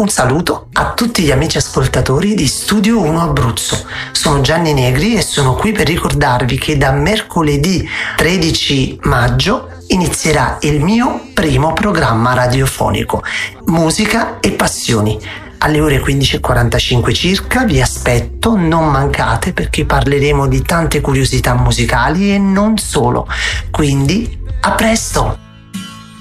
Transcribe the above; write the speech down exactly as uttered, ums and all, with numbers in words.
Un saluto a tutti gli amici ascoltatori di Studio uno Abruzzo. Sono Gianni Negri e sono qui per ricordarvi che da mercoledì tredici maggio inizierà il mio primo programma radiofonico, Musica e Passioni. Alle ore quindici e quarantacinque circa vi aspetto, non mancate, perché parleremo di tante curiosità musicali e non solo. Quindi, a presto!